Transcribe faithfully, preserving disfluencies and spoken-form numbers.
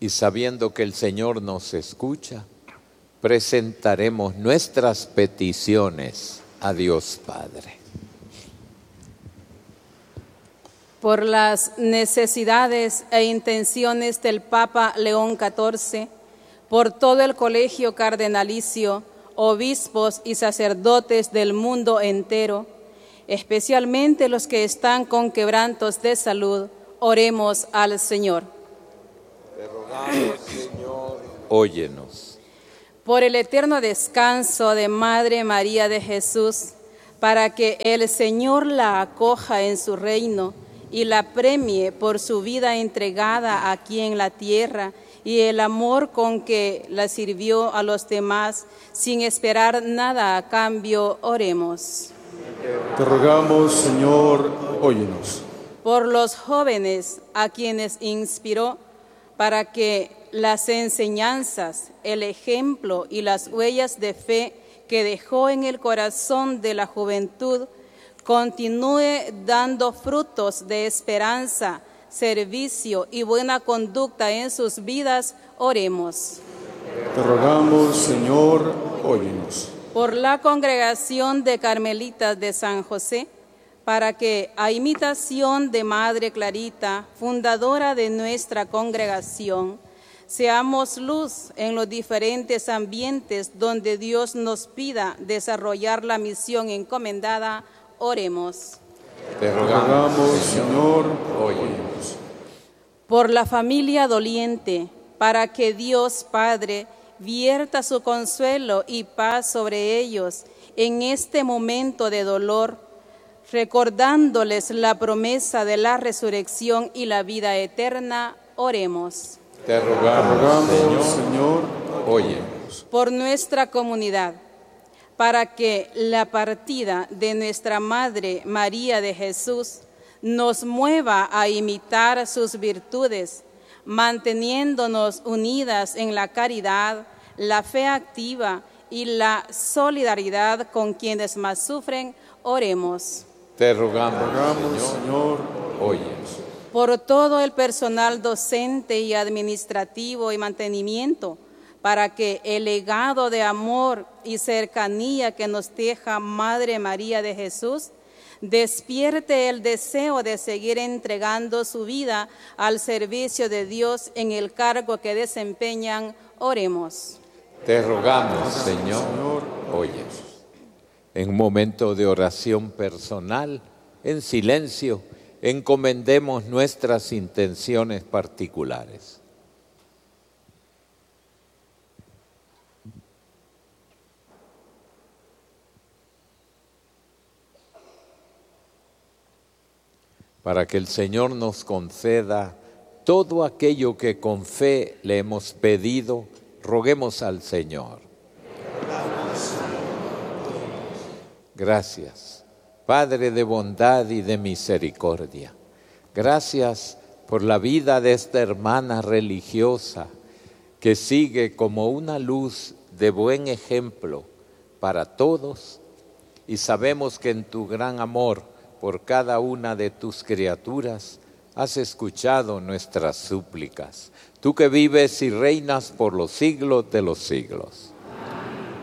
y sabiendo que el Señor nos escucha, presentaremos nuestras peticiones a Dios Padre. Por las necesidades e intenciones del Papa León catorce, por todo el colegio cardenalicio, obispos y sacerdotes del mundo entero, especialmente los que están con quebrantos de salud, oremos al Señor. Te rogamos, Señor, óyenos. Por el eterno descanso de Madre María de Jesús, para que el Señor la acoja en su reino y la premie por su vida entregada aquí en la tierra y el amor con que la sirvió a los demás sin esperar nada a cambio, oremos. Te rogamos, Señor, óyenos. Por los jóvenes a quienes inspiró, para que las enseñanzas, el ejemplo y las huellas de fe que dejó en el corazón de la juventud continúe dando frutos de esperanza, servicio y buena conducta en sus vidas, oremos. Te rogamos, Señor, óyenos. Por la congregación de Carmelitas de San José, para que, a imitación de Madre Clarita, fundadora de nuestra congregación, seamos luz en los diferentes ambientes donde Dios nos pida desarrollar la misión encomendada, oremos. Te rogamos, Señor, óyenos. Por la familia doliente, para que Dios Padre vierta su consuelo y paz sobre ellos en este momento de dolor, recordándoles la promesa de la resurrección y la vida eterna, oremos. Te rogamos, Señor, Señor, óyenos. Por nuestra comunidad, para que la partida de nuestra Madre María de Jesús nos mueva a imitar sus virtudes, manteniéndonos unidas en la caridad, la fe activa y la solidaridad con quienes más sufren, oremos. Te rogamos, rogamos, Señor, Señor, óyenos. Por todo el personal docente y administrativo y mantenimiento, para que el legado de amor y cercanía que nos deja Madre María de Jesús despierte el deseo de seguir entregando su vida al servicio de Dios en el cargo que desempeñan, oremos. Te rogamos, Señor, óyenos. En un momento de oración personal, en silencio, encomendemos nuestras intenciones particulares. Para que el Señor nos conceda todo aquello que con fe le hemos pedido, roguemos al Señor. Gracias, Padre de bondad y de misericordia. Gracias por la vida de esta hermana religiosa que sigue como una luz de buen ejemplo para todos, y sabemos que en tu gran amor por cada una de tus criaturas has escuchado nuestras súplicas. Tú que vives y reinas por los siglos de los siglos.